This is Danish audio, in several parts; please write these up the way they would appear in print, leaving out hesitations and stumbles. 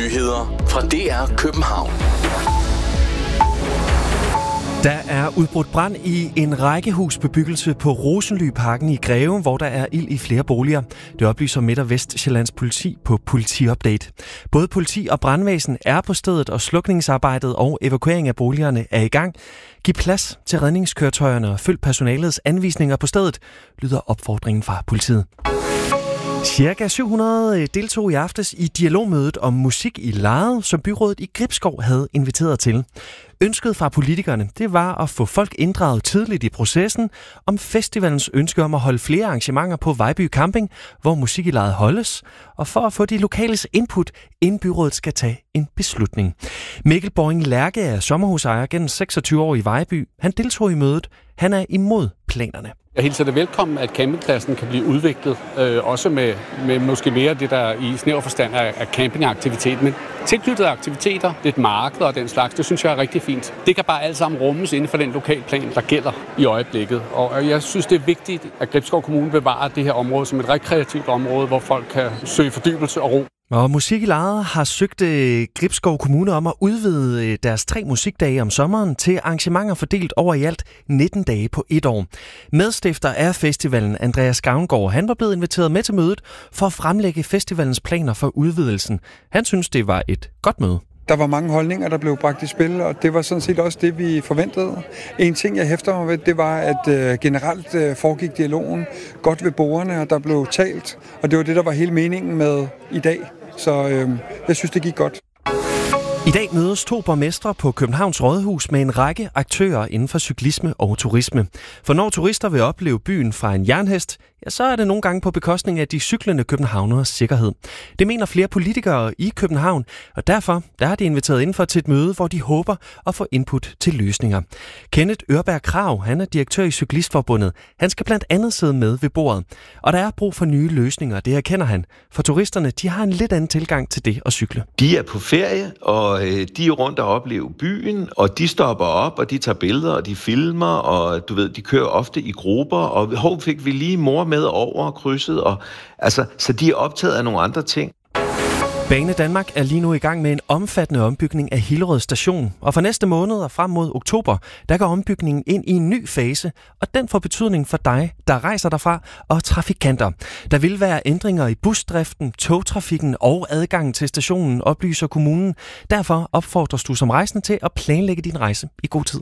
nyheder fra DR København. Der er udbrudt brand i en rækkehusbebyggelse på Rosenlyparken i Greve, hvor der er ild i flere boliger. Det oplyser Midt- og Vestsjællands politi på Politiupdate. Både politi og brandvæsen er på stedet, og slukningsarbejdet og evakuering af boligerne er i gang. Giv plads til redningskøretøjerne og følg personalets anvisninger på stedet, lyder opfordringen fra politiet. Cirka 700 deltog i aftes i dialogmødet om musik i lejet, som byrådet i Gribskov havde inviteret til. Ønsket fra politikerne, det var at få folk inddraget tidligt i processen om festivalens ønske om at holde flere arrangementer på Vejby Camping, hvor musik i lejet holdes, og for at få de lokales input, inden byrådet skal tage en beslutning. Mikkel Boring Lærke er sommerhusejer gennem 26 år i Vejby. Han deltog i mødet. Han er imod planerne. Jeg hilser det velkommen, at campingpladsen kan blive udviklet, også med måske mere det, der i snæver forstand er campingaktivitet. Men tilknyttede aktiviteter, lidt marked og den slags, det synes jeg er rigtig fint. Det kan bare alt sammen rummes inden for den lokalplan, der gælder i øjeblikket. Og jeg synes, det er vigtigt, at Gribskov Kommune bevarer det her område som et rekreativt område, hvor folk kan søge fordybelse og ro. Og Musik i lejet har søgt Gribskov Kommune om at udvide deres 3 musikdage om sommeren til arrangementer fordelt over i alt 19 dage på 1 år. Medstifter af festivalen, Andreas Gavngaard, han var blevet inviteret med til mødet for at fremlægge festivalens planer for udvidelsen. Han synes, det var et godt møde. Der var mange holdninger, der blev bragt i spil, og det var sådan set også det, vi forventede. En ting, jeg hæfter mig ved, det var, at generelt foregik dialogen godt ved bordene, og der blev talt, og det var det, der var hele meningen med i dag. Så jeg synes, det gik godt. I dag mødes 2 borgmestre på Københavns Rådhus med en række aktører inden for cyklisme og turisme. For når turister vil opleve byen fra en jernhest, ja, så er det nogle gange på bekostning af de cyklende københavneres sikkerhed. Det mener flere politikere i København, og derfor har de inviteret indenfor til et møde, hvor de håber at få input til løsninger. Kenneth Ørberg Krag, han er direktør i Cyklistforbundet. Han skal blandt andet sidde med ved bordet. Og der er brug for nye løsninger, det erkender han. For turisterne, de har en lidt anden tilgang til det at cykle. De er på ferie, og de er rundt og oplever byen, og de stopper op, og de tager billeder, og de filmer, og du ved, de kører ofte i grupper, og fik vi lige mor med over krydset, og så de er optaget af nogle andre ting. Bane Danmark er lige nu i gang med en omfattende ombygning af Hillerød Station, og for næste måned og frem mod oktober, der går ombygningen ind i en ny fase, og den får betydning for dig, der rejser derfra, og trafikanter. Der vil være ændringer i busdriften, togtrafikken og adgangen til stationen, oplyser kommunen. Derfor opfordres du som rejsende til at planlægge din rejse i god tid.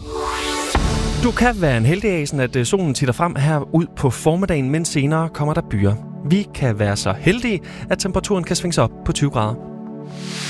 Du kan være en heldig af, at solen titter frem her ud på formiddagen, men senere kommer der byer. Vi kan være så heldige, at temperaturen kan svinge sig op på 20 grader.